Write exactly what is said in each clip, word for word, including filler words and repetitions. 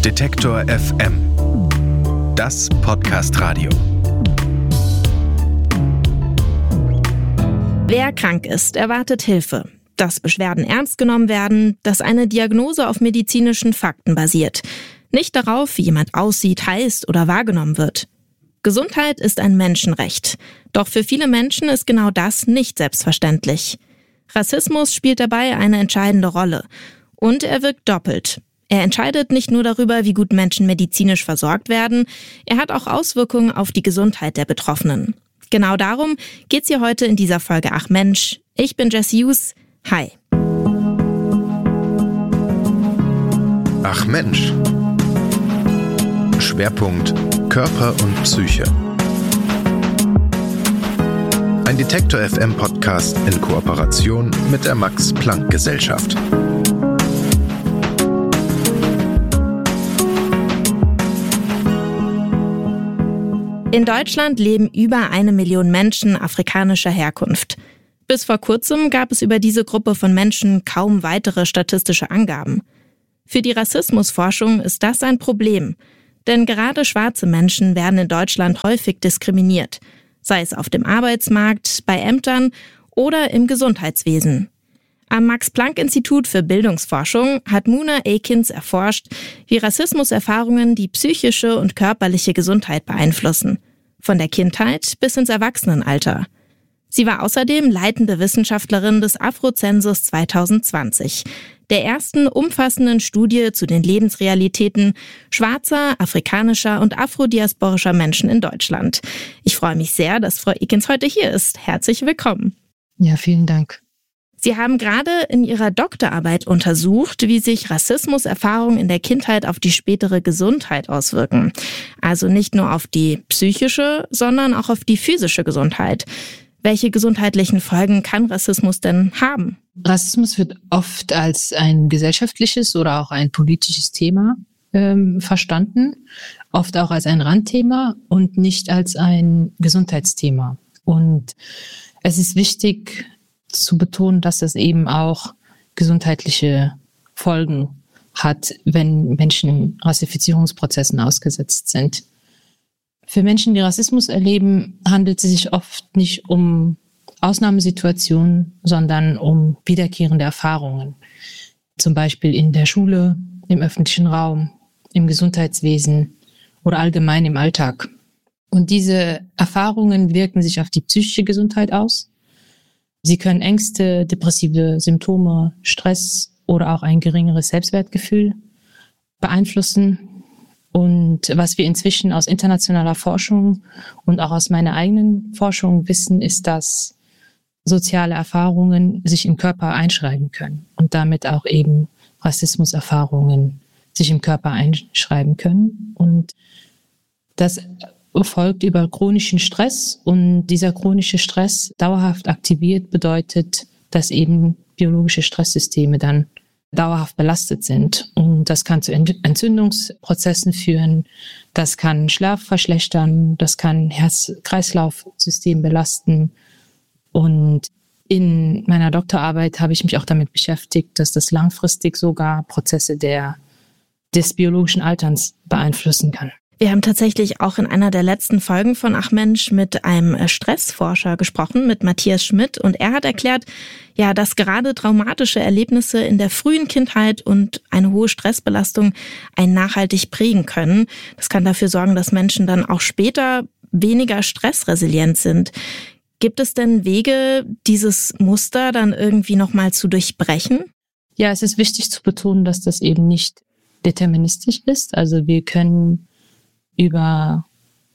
Detektor F M. Das Podcast-Radio. Wer krank ist, erwartet Hilfe. Dass Beschwerden ernst genommen werden, dass eine Diagnose auf medizinischen Fakten basiert. Nicht darauf, wie jemand aussieht, heißt oder wahrgenommen wird. Gesundheit ist ein Menschenrecht. Doch für viele Menschen ist genau das nicht selbstverständlich. Rassismus spielt dabei eine entscheidende Rolle. Und er wirkt doppelt. Er entscheidet nicht nur darüber, wie gut Menschen medizinisch versorgt werden, er hat auch Auswirkungen auf die Gesundheit der Betroffenen. Genau darum geht's hier heute in dieser Folge Ach Mensch. Ich bin Jess Hughes. Hi. Ach Mensch. Schwerpunkt Körper und Psyche. Ein Detektor F M Podcast in Kooperation mit der Max-Planck-Gesellschaft. In Deutschland leben über eine Million Menschen afrikanischer Herkunft. Bis vor kurzem gab es über diese Gruppe von Menschen kaum weitere statistische Angaben. Für die Rassismusforschung ist das ein Problem. Denn gerade schwarze Menschen werden in Deutschland häufig diskriminiert. Sei es auf dem Arbeitsmarkt, bei Ämtern oder im Gesundheitswesen. Am Max-Planck-Institut für Bildungsforschung hat Muna Akins erforscht, wie Rassismuserfahrungen die psychische und körperliche Gesundheit beeinflussen. Von der Kindheit bis ins Erwachsenenalter. Sie war außerdem leitende Wissenschaftlerin des Afrozensus zwanzig zwanzig, der ersten umfassenden Studie zu den Lebensrealitäten schwarzer, afrikanischer und afrodiasporischer Menschen in Deutschland. Ich freue mich sehr, dass Frau Akins heute hier ist. Herzlich willkommen. Ja, vielen Dank. Sie haben gerade in Ihrer Doktorarbeit untersucht, wie sich Rassismuserfahrungen in der Kindheit auf die spätere Gesundheit auswirken. Also nicht nur auf die psychische, sondern auch auf die physische Gesundheit. Welche gesundheitlichen Folgen kann Rassismus denn haben? Rassismus wird oft als ein gesellschaftliches oder auch ein politisches Thema ähm, verstanden, oft auch als ein Randthema und nicht als ein Gesundheitsthema. Und es ist wichtig zu betonen, dass das eben auch gesundheitliche Folgen hat, wenn Menschen Rassifizierungsprozessen ausgesetzt sind. Für Menschen, die Rassismus erleben, handelt es sich oft nicht um Ausnahmesituationen, sondern um wiederkehrende Erfahrungen. Zum Beispiel in der Schule, im öffentlichen Raum, im Gesundheitswesen oder allgemein im Alltag. Und diese Erfahrungen wirken sich auf die psychische Gesundheit aus. Sie können Ängste, depressive Symptome, Stress oder auch ein geringeres Selbstwertgefühl beeinflussen. Und was wir inzwischen aus internationaler Forschung und auch aus meiner eigenen Forschung wissen, ist, dass soziale Erfahrungen sich im Körper einschreiben können und damit auch eben Rassismuserfahrungen sich im Körper einschreiben können. Und das folgt über chronischen Stress, und dieser chronische Stress dauerhaft aktiviert bedeutet, dass eben biologische Stresssysteme dann dauerhaft belastet sind. Und das kann zu Entzündungsprozessen führen, das kann Schlaf verschlechtern, das kann Herz-Kreislauf-System belasten. Und in meiner Doktorarbeit habe ich mich auch damit beschäftigt, dass das langfristig sogar Prozesse der, des biologischen Alterns beeinflussen kann. Wir haben tatsächlich auch in einer der letzten Folgen von Ach Mensch mit einem Stressforscher gesprochen, mit Matthias Schmidt. Und er hat erklärt, ja, dass gerade traumatische Erlebnisse in der frühen Kindheit und eine hohe Stressbelastung einen nachhaltig prägen können. Das kann dafür sorgen, dass Menschen dann auch später weniger stressresilient sind. Gibt es denn Wege, dieses Muster dann irgendwie nochmal zu durchbrechen? Ja, es ist wichtig zu betonen, dass das eben nicht deterministisch ist. Also wir können über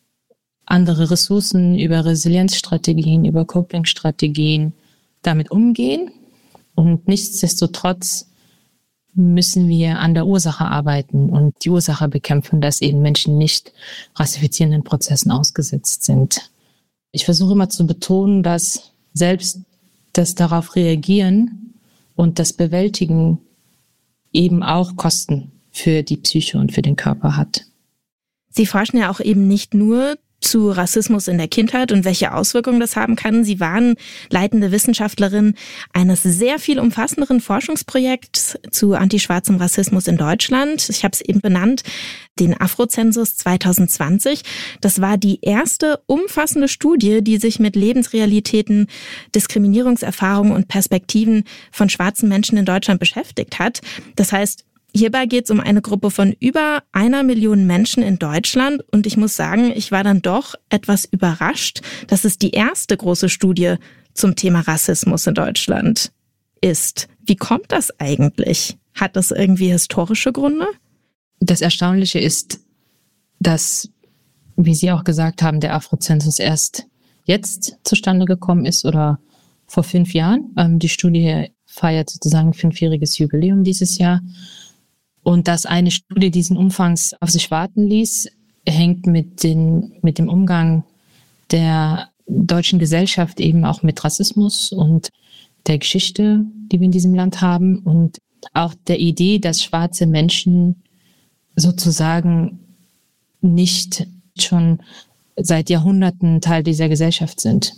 andere Ressourcen, über Resilienzstrategien, über Coping-Strategien damit umgehen. Und nichtsdestotrotz müssen wir an der Ursache arbeiten und die Ursache bekämpfen, dass eben Menschen nicht rassifizierenden Prozessen ausgesetzt sind. Ich versuche immer zu betonen, dass selbst das darauf reagieren und das Bewältigen eben auch Kosten für die Psyche und für den Körper hat. Sie forschen ja auch eben nicht nur zu Rassismus in der Kindheit und welche Auswirkungen das haben kann. Sie waren leitende Wissenschaftlerin eines sehr viel umfassenderen Forschungsprojekts zu antischwarzem Rassismus in Deutschland. Ich habe es eben benannt, den Afrozensus zwanzig zwanzig. Das war die erste umfassende Studie, die sich mit Lebensrealitäten, Diskriminierungserfahrungen und Perspektiven von schwarzen Menschen in Deutschland beschäftigt hat. Das heißt, hierbei geht es um eine Gruppe von über einer Million Menschen in Deutschland und ich muss sagen, ich war dann doch etwas überrascht, dass es die erste große Studie zum Thema Rassismus in Deutschland ist. Wie kommt das eigentlich? Hat das irgendwie historische Gründe? Das Erstaunliche ist, dass, wie Sie auch gesagt haben, der Afrozensus erst jetzt zustande gekommen ist oder vor fünf Jahren. Die Studie feiert sozusagen fünfjähriges Jubiläum dieses Jahr. Und dass eine Studie diesen Umfangs auf sich warten ließ, hängt mit, den, mit dem Umgang der deutschen Gesellschaft eben auch mit Rassismus und der Geschichte, die wir in diesem Land haben und auch der Idee, dass schwarze Menschen sozusagen nicht schon seit Jahrhunderten Teil dieser Gesellschaft sind.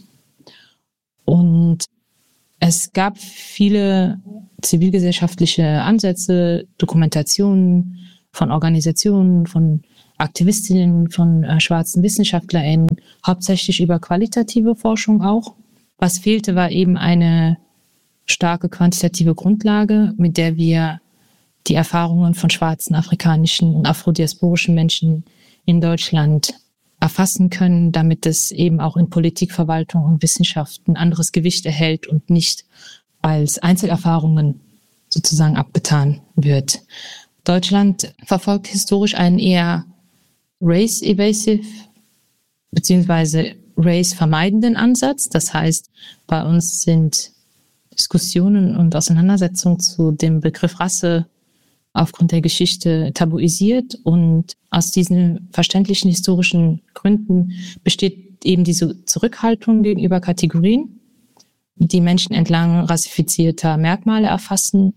Und es gab viele zivilgesellschaftliche Ansätze, Dokumentationen von Organisationen, von Aktivistinnen, von äh, schwarzen WissenschaftlerInnen, hauptsächlich über qualitative Forschung auch. Was fehlte, war eben eine starke quantitative Grundlage, mit der wir die Erfahrungen von schwarzen, afrikanischen und afrodiasporischen Menschen in Deutschland erfassen können, damit es eben auch in Politik, Verwaltung und Wissenschaft ein anderes Gewicht erhält und nicht als Einzelerfahrungen sozusagen abgetan wird. Deutschland verfolgt historisch einen eher race-evasive beziehungsweise race-vermeidenden Ansatz. Das heißt, bei uns sind Diskussionen und Auseinandersetzungen zu dem Begriff Rasse aufgrund der Geschichte tabuisiert und aus diesen verständlichen historischen Gründen besteht eben diese Zurückhaltung gegenüber Kategorien, die Menschen entlang rassifizierter Merkmale erfassen.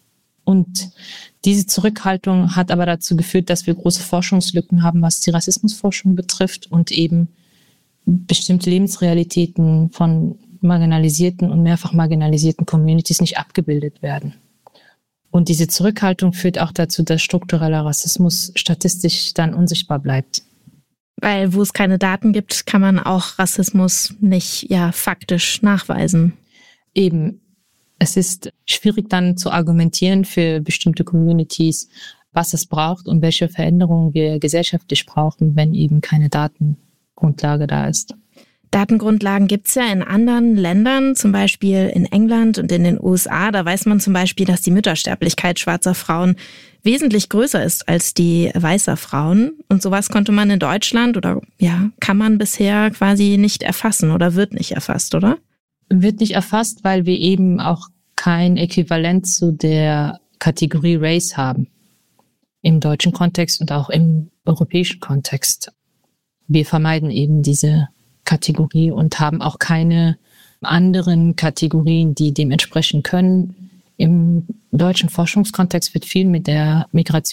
Und diese Zurückhaltung hat aber dazu geführt, dass wir große Forschungslücken haben, was die Rassismusforschung betrifft und eben bestimmte Lebensrealitäten von marginalisierten und mehrfach marginalisierten Communities nicht abgebildet werden. Und diese Zurückhaltung führt auch dazu, dass struktureller Rassismus statistisch dann unsichtbar bleibt. Weil wo es keine Daten gibt, kann man auch Rassismus nicht ja faktisch nachweisen. Eben, es ist schwierig dann zu argumentieren für bestimmte Communities, was es braucht und welche Veränderungen wir gesellschaftlich brauchen, wenn eben keine Datengrundlage da ist. Datengrundlagen gibt es ja in anderen Ländern, zum Beispiel in England und in den U S A. Da weiß man zum Beispiel, dass die Müttersterblichkeit schwarzer Frauen wesentlich größer ist als die weißer Frauen. Und sowas konnte man in Deutschland oder ja, kann man bisher quasi nicht erfassen oder wird nicht erfasst, oder? Wird nicht erfasst, weil wir eben auch kein Äquivalent zu der Kategorie Race haben. Im deutschen Kontext und auch im europäischen Kontext. Wir vermeiden eben diese Kategorie und haben auch keine anderen Kategorien, die dem entsprechen können. Im deutschen Forschungskontext wird viel mit der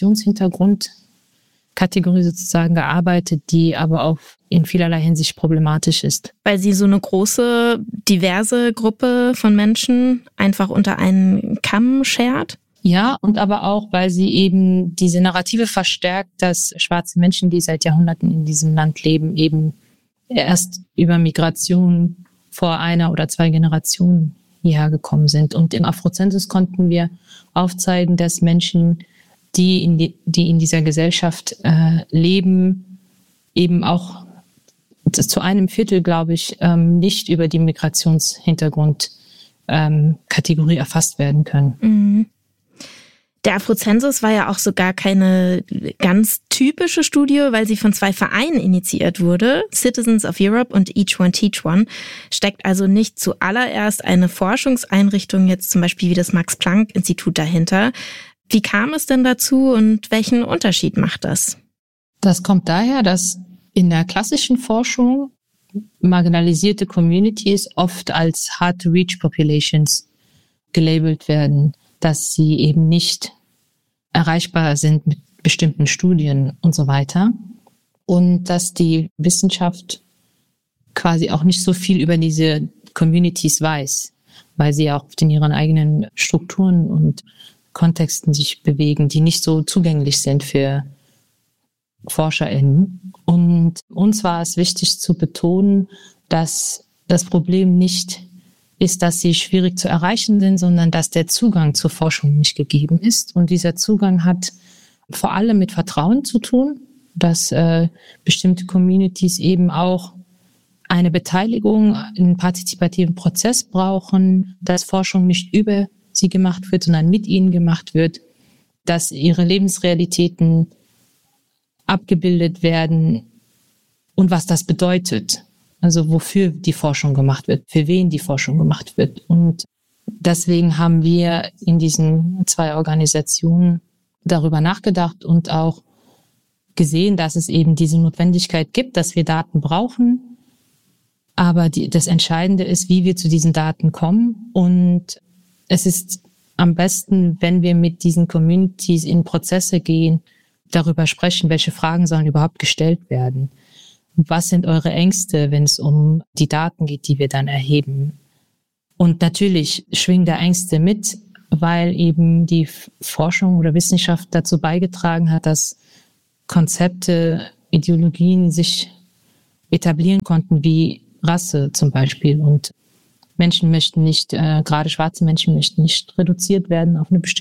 Migrationshintergrundkategorie sozusagen gearbeitet, die aber auch in vielerlei Hinsicht problematisch ist. Weil sie so eine große, diverse Gruppe von Menschen einfach unter einen Kamm schert? Ja, und aber auch, weil sie eben diese Narrative verstärkt, dass schwarze Menschen, die seit Jahrhunderten in diesem Land leben, eben erst über Migration vor einer oder zwei Generationen hierher gekommen sind. Und im Afrozensus konnten wir aufzeigen, dass Menschen, die in, die, die in dieser Gesellschaft äh, leben, eben auch zu einem Viertel, glaube ich, ähm, nicht über die Migrationshintergrundkategorie ähm, erfasst werden können. Mhm. Der Afrozensus war ja auch sogar keine ganz typische Studie, weil sie von zwei Vereinen initiiert wurde. Citizens of Europe und Each One Teach One. Steckt also nicht zuallererst eine Forschungseinrichtung, jetzt zum Beispiel wie das Max-Planck-Institut dahinter. Wie kam es denn dazu und welchen Unterschied macht das? Das kommt daher, dass in der klassischen Forschung marginalisierte Communities oft als Hard-to-Reach-Populations gelabelt werden, dass sie eben nicht erreichbar sind mit bestimmten Studien und so weiter. und dass die Wissenschaft quasi auch nicht so viel über diese Communities weiß, weil sie auch in ihren eigenen Strukturen und Kontexten sich bewegen, die nicht so zugänglich sind für ForscherInnen. Und uns war es wichtig zu betonen, dass das Problem nicht ist, dass sie schwierig zu erreichen sind, sondern dass der Zugang zur Forschung nicht gegeben ist. Und dieser Zugang hat vor allem mit Vertrauen zu tun, dass äh, bestimmte Communities eben auch eine Beteiligung, einen partizipativen Prozess brauchen, dass Forschung nicht über sie gemacht wird, sondern mit ihnen gemacht wird, dass ihre Lebensrealitäten abgebildet werden und was das bedeutet. Also wofür die Forschung gemacht wird, für wen die Forschung gemacht wird. Und deswegen haben wir in diesen zwei Organisationen darüber nachgedacht und auch gesehen, dass es eben diese Notwendigkeit gibt, dass wir Daten brauchen. Aber die, das Entscheidende ist, wie wir zu diesen Daten kommen. Und es ist am besten, wenn wir mit diesen Communities in Prozesse gehen, darüber sprechen, welche Fragen sollen überhaupt gestellt werden. Was sind eure Ängste, wenn es um die Daten geht, die wir dann erheben? Und natürlich schwingen da Ängste mit, weil eben die Forschung oder Wissenschaft dazu beigetragen hat, dass Konzepte, Ideologien sich etablieren konnten, wie Rasse zum Beispiel. Und Menschen möchten nicht, äh, gerade schwarze Menschen möchten nicht reduziert werden auf eine bestimmte